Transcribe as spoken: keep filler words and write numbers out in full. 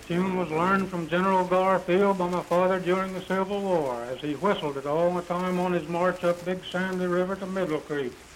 tune was learned from General Garfield by my father during the Civil War, as he whistled it all the time on his march up Big Sandy River to Middle Creek.